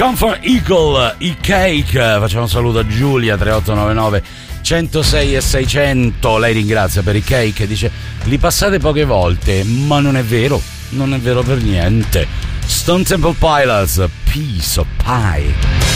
Comfort Eagle, i Cake. Facciamo un saluto a Giulia 3899 106 e 600. Lei ringrazia per i Cake, dice li passate poche volte, ma non è vero, non è vero per niente. Stone Temple Pilots, Piece of Pie.